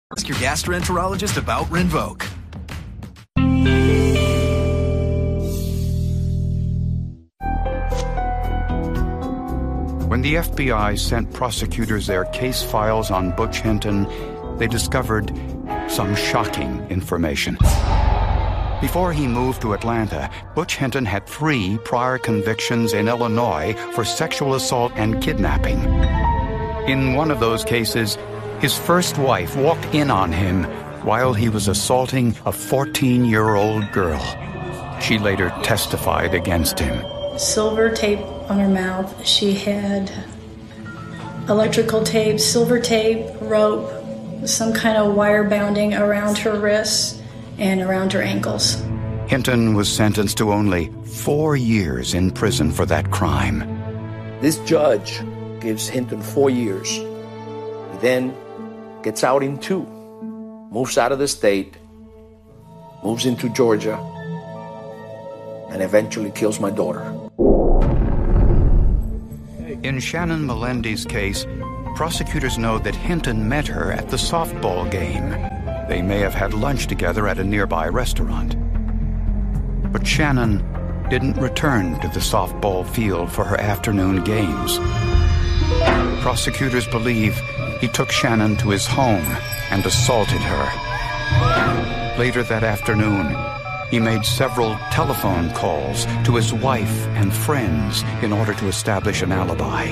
Ask your gastroenterologist about Rinvoq. When the FBI sent prosecutors their case files on Butch Hinton, they discovered some shocking information. Before he moved to Atlanta, Butch Hinton had 3 prior convictions in Illinois for sexual assault and kidnapping. In one of those cases, his first wife walked in on him while he was assaulting a 14-year-old girl. She later testified against him. Silver tape on her mouth. She had electrical tape, silver tape, rope, some kind of wire bounding around her wrists and around her ankles. Hinton was sentenced to only 4 years in prison for that crime. This judge gives Hinton 4 years. He then gets out in 2, moves out of the state, moves into Georgia, and eventually kills my daughter. In Shannon Melendi's case, prosecutors know that Hinton met her at the softball game. They may have had lunch together at a nearby restaurant. But Shannon didn't return to the softball field for her afternoon games. Prosecutors believe he took Shannon to his home and assaulted her. Later that afternoon, he made several telephone calls to his wife and friends in order to establish an alibi.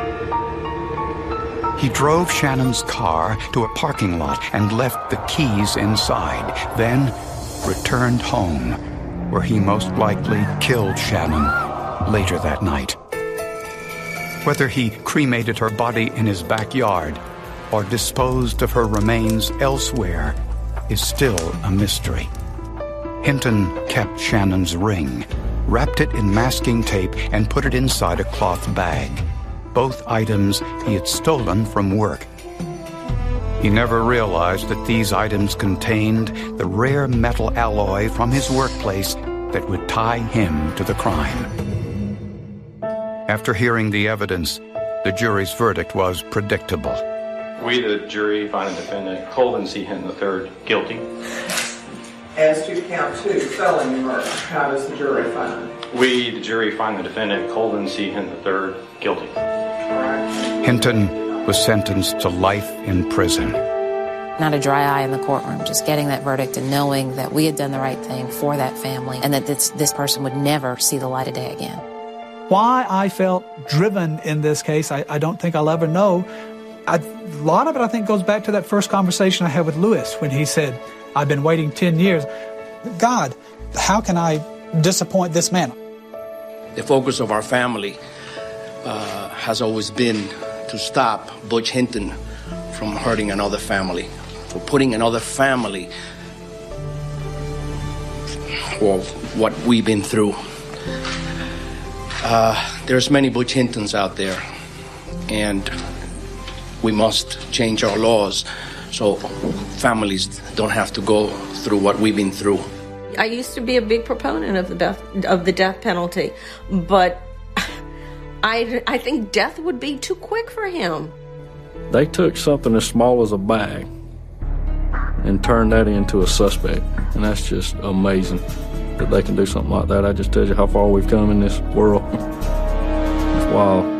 He drove Shannon's car to a parking lot and left the keys inside, then returned home, where he most likely killed Shannon later that night. Whether he cremated her body in his backyard or disposed of her remains elsewhere is still a mystery. Hinton kept Shannon's ring, wrapped it in masking tape, and put it inside a cloth bag. Both items he had stolen from work. He never realized that these items contained the rare metal alloy from his workplace that would tie him to the crime. After hearing the evidence, the jury's verdict was predictable. We, the jury, find the defendant, Colvin C. Hinton III, guilty. As to count 2, felony murder, how does the jury find? We, the jury, find the defendant, Colvin C. Hinton III, guilty. Hinton was sentenced to life in prison. Not a dry eye in the courtroom, just getting that verdict and knowing that we had done the right thing for that family and that this person would never see the light of day again. Why I felt driven in this case, I don't think I'll ever know. A lot of it, I think, goes back to that first conversation I had with Lewis when he said, I've been waiting 10 years. God, how can I disappoint this man? The focus of our family has always been to stop Butch Hinton from hurting another family, for putting another family or what we've been through. There's many Butch Hintons out there, and we must change our laws so families don't have to go through what we've been through. I used to be a big proponent of the death penalty, but I think death would be too quick for him. They took something as small as a bag and turned that into a suspect, and that's just amazing that they can do something like that. I just tell you how far we've come in this world. It's wild.